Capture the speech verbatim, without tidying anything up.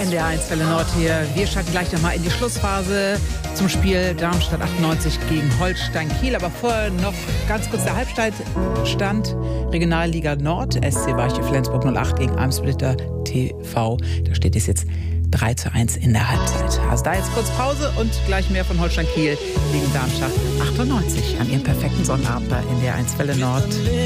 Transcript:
N D R eins Welle Nord hier. Wir schalten gleich nochmal in die Schlussphase zum Spiel Darmstadt achtundneunzig gegen Holstein Kiel. Aber vorher noch ganz kurz der Halbzeitstand. Regionalliga Nord, S C Weiche Flensburg null acht gegen Eimsbüttel T V. Da steht es jetzt drei zu eins in der Halbzeit. Also da jetzt kurz Pause und gleich mehr von Holstein Kiel gegen Darmstadt achtundneunzig an ihrem perfekten Sonnabend bei N D R eins Welle Nord.